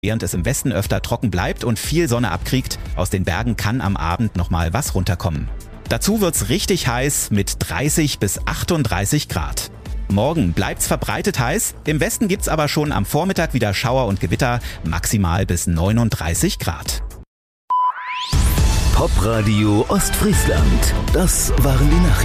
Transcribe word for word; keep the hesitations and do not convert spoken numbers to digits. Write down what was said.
Während es im Westen öfter trocken bleibt und viel Sonne abkriegt, aus den Bergen kann am Abend nochmal was runterkommen. Dazu wird's richtig heiß mit dreißig bis achtunddreißig Grad. Morgen bleibt's verbreitet heiß, im Westen gibt's aber schon am Vormittag wieder Schauer und Gewitter, maximal bis neununddreißig Grad. Popradio Ostfriesland, das waren die Nachrichten.